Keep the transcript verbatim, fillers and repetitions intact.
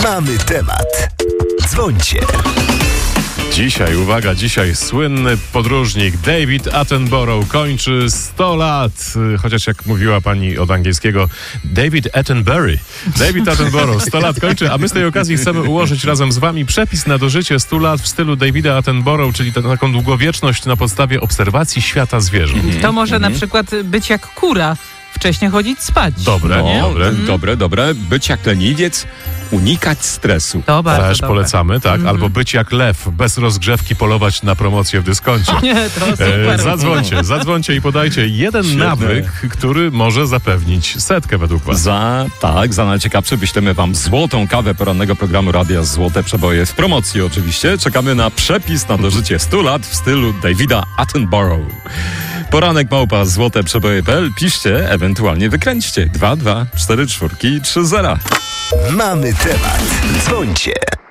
Mamy temat. Dzwońcie. Dzisiaj, uwaga, dzisiaj słynny podróżnik David Attenborough kończy sto lat. Chociaż jak mówiła pani od angielskiego, David Attenbury. David Attenborough sto lat kończy, a my z tej okazji chcemy ułożyć razem z wami przepis na dożycie stu lat w stylu Davida Attenborough, czyli taką długowieczność na podstawie obserwacji świata zwierząt. To może na przykład być jak kura. Wcześniej chodzić spać. Dobre, nie? no, dobre. Mm. Dobre, dobre. Być jak leniwiec, unikać stresu. To bardzo Też dobre. polecamy, tak. Mm-hmm. Albo być jak lew, bez rozgrzewki polować na promocję w dyskoncie. Nie, to super. E, zadzwońcie, zadzwońcie i podajcie jeden Świetne. nawyk, który może zapewnić setkę według was. Za, tak, za najciekawsze wyślemy wam złotą kawę porannego programu Radia Złote Przeboje w promocji oczywiście. Czekamy na przepis na dożycie stu lat w stylu Davida Attenborough. Poranek małpa złote przeboje kropka p l. Piszcie, ewentualnie wykręćcie. dwa dwa cztery cztery trzy zero. Mamy temat. Dzwońcie.